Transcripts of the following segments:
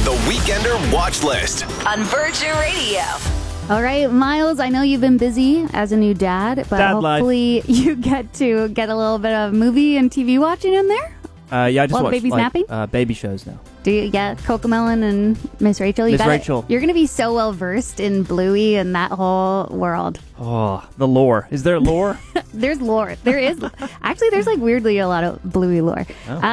The Weekender Watch List on Virgin Radio. All right, Miles, I know you've been busy as a new dad, but hopefully you get to get a little bit of movie and TV watching in there. Yeah, I just While the watch baby's napping? baby shows now. Do you get Cocomelon and Miss Rachel? Miss Rachel. You're going to be so well versed in Bluey and that whole world. Oh, the lore. Is there lore? There's lore. There is. Actually, there's like weirdly a lot of Bluey lore.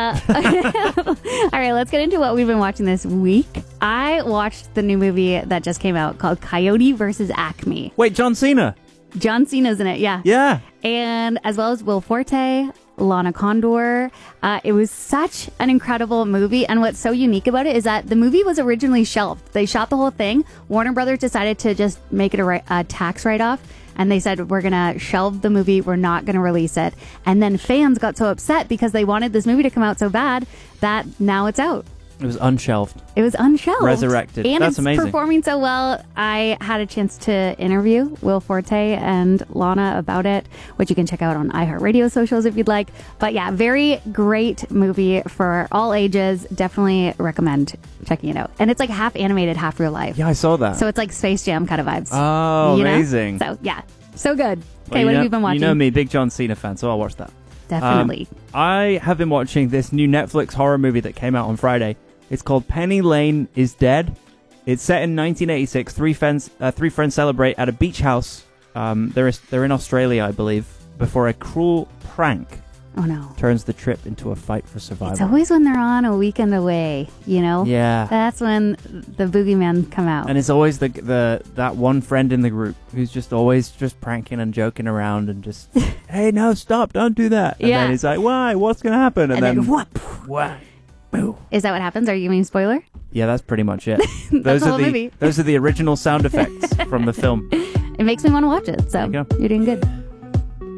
Oh. All right, let's get into what we've been watching this week. I watched the new movie that just came out called Coyote vs. Acme. Wait, John Cena. John Cena's in it, yeah. Yeah. And as well as Will Forte, Lana Condor. It was such an incredible movie. And what's so unique about it is that the movie was originally shelved. They shot the whole thing. Warner Brothers decided to just make it a tax write-off. And they said, we're going to shelve the movie. We're not going to release it. And then fans got so upset because they wanted this movie to come out so bad that now it's out. It was unshelved. It was unshelved. Resurrected. And That's it's amazing. Performing so well. I had a chance to interview Will Forte and Lana about it, which you can check out on iHeartRadio socials if you'd like. But yeah, very great movie for all ages. Definitely recommend checking it out. And it's like half animated, half real life. Yeah, I saw that. So it's like Space Jam kind of vibes. Oh, you know? amazing. So yeah, so good. Well, Okay, what have you been watching? You know me, big John Cena fan, so I'll watch that. Definitely. I have been watching this new Netflix horror movie that came out on Friday. It's called Penny Lane is Dead. It's set in 1986. Three friends celebrate at a beach house. They're in Australia, I believe, before a cruel prank turns the trip into a fight for survival. It's always when they're on a weekend away, you know? Yeah. That's when the boogeymen come out. And it's always that one friend in the group who's just always just pranking and joking around and just, hey, no, stop, don't do that. And then he's like, why? What's going to happen? And then what? Boo. Is that what happens? Are you giving me a spoiler? Yeah, that's pretty much it. That's the whole movie. Those are the original sound effects from the film. It makes me want to watch it, so you're doing good.